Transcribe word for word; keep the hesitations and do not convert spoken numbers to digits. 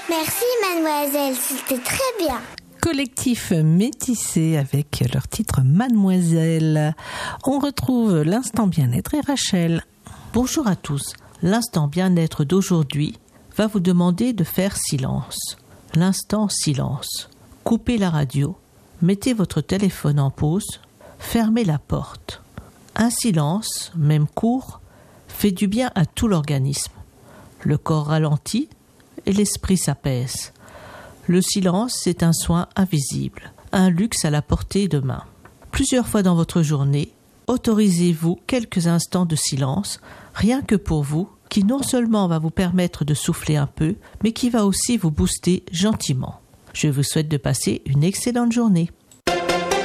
Merci mademoiselle, c'était très bien. Collectif Métissé avec leur titre Mademoiselle. On retrouve l'instant bien-être et Rachel. Bonjour à tous. L'instant bien-être d'aujourd'hui va vous demander de faire silence. L'instant silence. Coupez la radio, mettez votre téléphone en pause, fermez la porte. Un silence, même court, fait du bien à tout l'organisme. Le corps ralentit et l'esprit s'apaise. Le silence, c'est un soin invisible, un luxe à la portée de main. Plusieurs fois dans votre journée, autorisez-vous quelques instants de silence, rien que pour vous, qui non seulement va vous permettre de souffler un peu, mais qui va aussi vous booster gentiment. Je vous souhaite de passer une excellente journée.